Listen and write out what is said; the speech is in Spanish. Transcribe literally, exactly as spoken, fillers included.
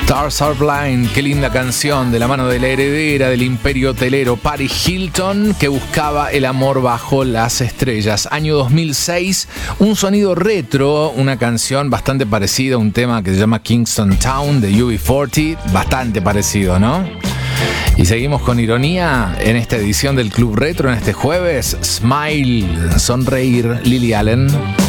Stars Are Blind, qué linda canción de la mano de la heredera del imperio hotelero Paris Hilton, que buscaba el amor bajo las estrellas. Año dos mil seis, un sonido retro, una canción bastante parecida a un tema que se llama Kingston Town de U B cuarenta, bastante parecido, ¿no? Y seguimos con ironía en esta edición del Club Retro, en este jueves. Smile, sonreír, Lily Allen.